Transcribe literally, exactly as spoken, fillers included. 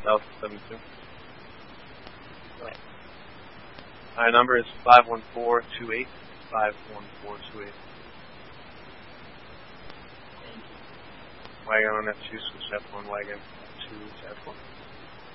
South seven two. Go ahead. My number is five one four two eight five one four two eight. Thank you. Wagon on F two, switch F one, wagon F two to F one.